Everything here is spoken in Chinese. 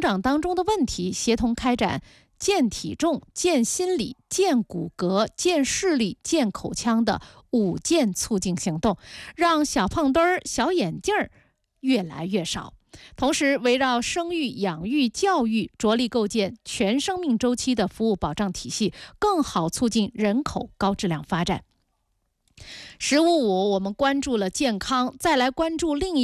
长当中的问题，协同开展健体重、健心理、健骨骼、健视力、健口腔的5健促进行动，让小胖墩儿、小眼镜儿越来越少。同时，围绕生育、养育、教育，着力构建全生命周期的服务保障体系，更好促进人口高质量发展。15.5，我们关注了健康，再来关注另一